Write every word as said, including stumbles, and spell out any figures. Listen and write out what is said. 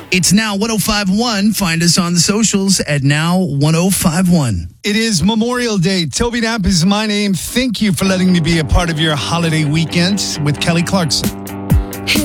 It's Now one oh five point one. Find us on the socials at Now one oh five point one. It is Memorial Day. Toby Knapp is my name. Thank you for letting me be a part of your holiday weekend with Kelly Clarkson.